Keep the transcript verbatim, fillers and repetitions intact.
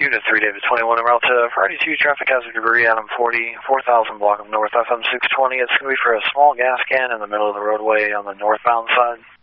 Unit three, David twenty-one, en route to Friday two, traffic hazard debris, Adam forty, four thousand block of north, F M six twenty. It's going to be for a small gas can in the middle of the roadway on the northbound side.